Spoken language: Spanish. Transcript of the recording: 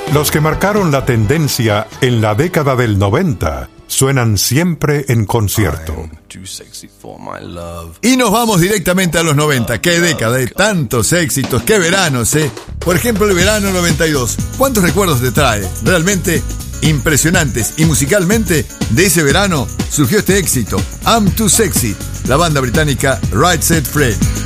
Los que marcaron la tendencia en la década del 90 suenan siempre en concierto. Y nos vamos directamente a los 90. ¡Qué década de tantos éxitos! ¡Qué veranos, eh! Por ejemplo, el verano 92. ¿Cuántos recuerdos te trae? Realmente impresionantes. Y musicalmente, de ese verano surgió este éxito, I'm Too Sexy, la banda británica Right Said Fred.